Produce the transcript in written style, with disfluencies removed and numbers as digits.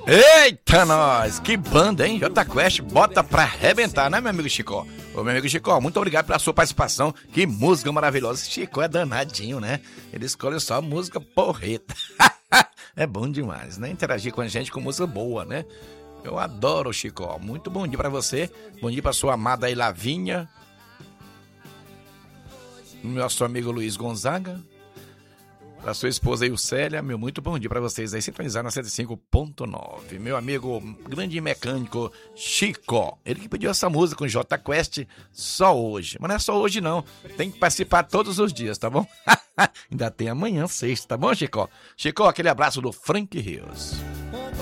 Eita, nós! Que banda, hein? Jota Quest bota pra arrebentar, né, meu amigo Chico? Ô, meu amigo Chico, muito obrigado pela sua participação. Que música maravilhosa. Chico é danadinho, né? Ele escolhe só música porreta. É bom demais, né? Interagir com a gente com música boa, né? Eu adoro, Chico. Muito bom dia pra você. Bom dia pra sua amada aí, Lavinha. Nosso amigo Luiz Gonzaga. Pra sua esposa aí, Célia, meu muito bom dia pra vocês aí, sintonizar na 105.9. Meu amigo, grande mecânico Chico, ele que pediu essa música com Jota Quest só hoje. Mas não é só hoje não, tem que participar todos os dias, tá bom? Ainda tem amanhã, sexta, tá bom, Chico? Chico, aquele abraço do Frank Rios.